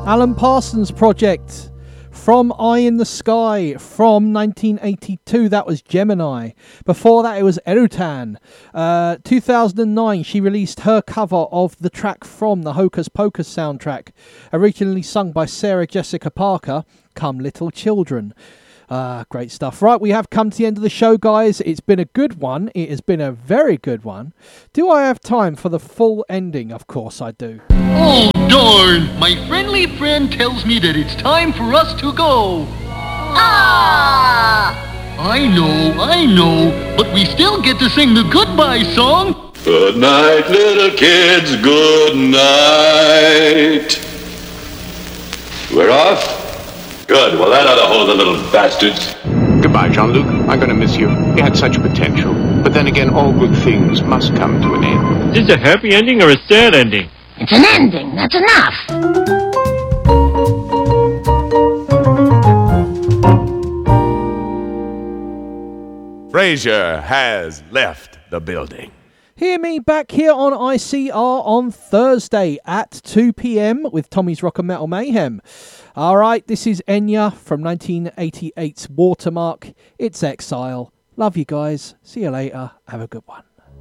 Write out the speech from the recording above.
Alan Parsons Project. From Eye in the Sky from 1982, that was Gemini. Before that, it was Erutan. 2009, she released her cover of the track from the Hocus Pocus soundtrack, originally sung by Sarah Jessica Parker, Come Little Children. Great stuff. Right, we have come to the end of the show, guys. It's been a good one. It has been a very good one. Do I have time for the full ending? Of course I do. Oh, darn! My friendly friend tells me that it's time for us to go. Ah! I know, but we still get to sing the goodbye song. Good night, little kids, good night. We're off? Good, well that ought to hold the little bastards. Goodbye, Jean-Luc. I'm going to miss you. You had such potential. But then again, all good things must come to an end. Is this a happy ending or a sad ending? It's an ending, that's enough. Frasier has left the building. Hear me back here on ICR on Thursday at 2 p.m. with Tommy's Rock and Metal Mayhem. All right, this is Enya from 1988's Watermark. It's Exile. Love you guys. See you later. Have a good one.